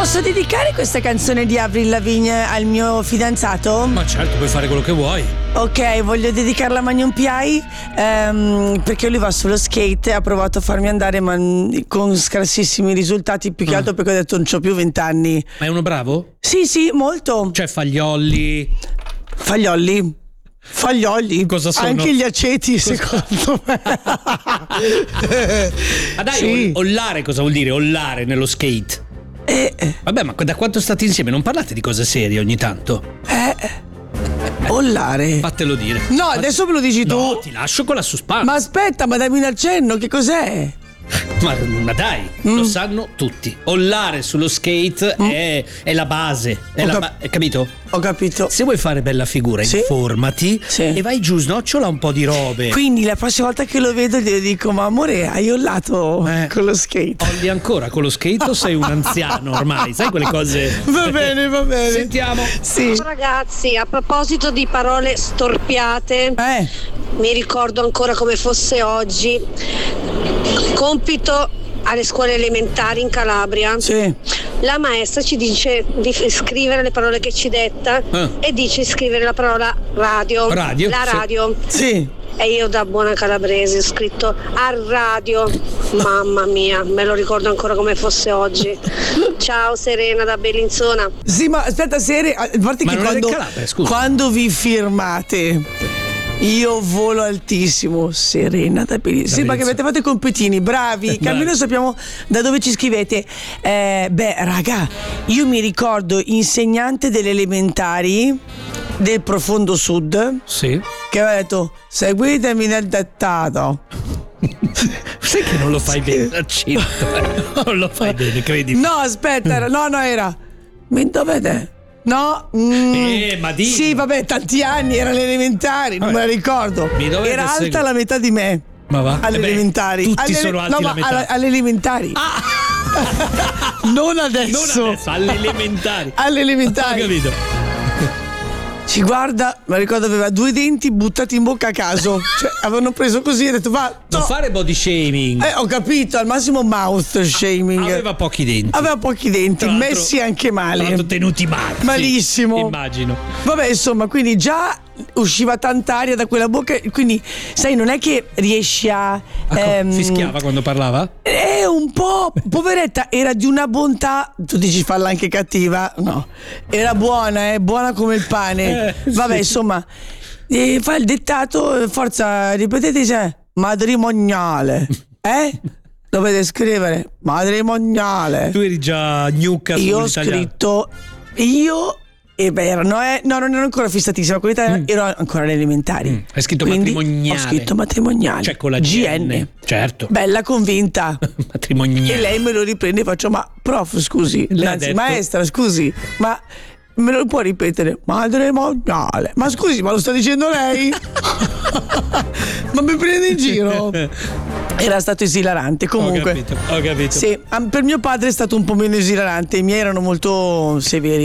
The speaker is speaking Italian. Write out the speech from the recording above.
Posso dedicare questa canzone di Avril Lavigne al mio fidanzato? Ma certo, puoi fare quello che vuoi. Ok, voglio dedicarla a Magnum P.I. Perché lui va sullo skate e ha provato a farmi andare ma con scarsissimi risultati, più che altro perché ho detto non c'ho più 20 anni. Ma è uno bravo? Sì, molto. Cioè faglioli. Faglioli. Cosa sono? Anche gli aceti, secondo me. Ma dai, Sì. ollare cosa vuol dire? Ollare nello skate? Vabbè, ma da quanto state insieme? Non parlate di cose serie ogni tanto? Ollare. Fatelo dire. No, adesso me lo dici tu. No, ti lascio con la suspense. Ma aspetta, ma dammi un accenno, che cos'è? Ma dai, lo sanno tutti. Ollare sullo skate è la base. Hai capito? Ho capito. Se vuoi fare bella figura, Sì. informati Sì. e vai giù, snocciola un po' di robe. Quindi la prossima volta che lo vedo gli dico: ma amore, hai ollato con lo skate? Olli ancora con lo skate o sei un anziano ormai? Sai quelle cose? Va bene. Sentiamo. Sì. Ragazzi, a proposito di parole storpiate, mi ricordo ancora come fosse oggi. Compito alle scuole elementari in Calabria. Sì. La maestra ci dice di scrivere le parole che ci detta e dice di scrivere la parola radio. Radio, La sì. radio. Sì. E io da buona calabrese ho scritto a radio. Mamma mia, me lo ricordo ancora come fosse oggi. Ciao Serena da Bellinzona. Sì, ma aspetta, a parte Ma che non è del Calabria, scusa. quando vi firmate io volo altissimo, Serena da Bellinzona. Sì, ma che avete fatto i compitini, bravi, che almeno sappiamo da dove ci scrivete. Raga, io mi ricordo insegnante delle elementari del profondo sud, Sì. che aveva detto: seguitemi nel dettato. Sai che non lo fai bene l'accento? Non lo fai bene, credimi. No, aspetta, era mi dovete? No, ma dillo. sì, vabbè, tanti anni, era alle elementari, non me la ricordo. Mi dovete Era alta seguire. la metà di me. Ma va? Alle elementari. Tutti sono alti la metà. Alle elementari. Non adesso. Non adesso, alle elementari. Alle elementari. Ho capito. Ci guarda, mi ricordo aveva 2 denti buttati in bocca a caso. Cioè, avevano preso così e detto va. Non fare body shaming. Ho capito, al massimo mouth shaming. Aveva pochi denti. Aveva pochi denti, Tra l'altro- messi anche male. Tra l'altro tenuti male. sì. Malissimo. Immagino. Vabbè, insomma, quindi già usciva tanta aria da quella bocca, quindi sai, non è che riesci a Fischiava quando parlava? è un po', poveretta, era di una bontà, tu dici falla anche cattiva, no, era buona, buona come il pane. Vabbè, sì. insomma, fa il dettato, forza, ripetete, cioè, matrimoniale, dovete scrivere matrimoniale. Tu eri già gnucca Io ho sull'italiano. scritto non ero ancora fissatissima con l'Italia, ero ancora alle elementari. Hai scritto Quindi matrimoniale. Ho scritto matrimoniale. Cioè con la GN. Certo. Bella convinta. Matrimoniale. E lei me lo riprende e faccio: ma prof, scusi, L'ha anzi, detto? maestra, scusi, ma me lo può ripetere? Matrimoniale. Ma scusi, ma lo sta dicendo lei? Ma mi prende in giro? Era stato esilarante, comunque. Ho capito. Sì, per mio padre è stato un po' meno esilarante, i miei erano molto severi.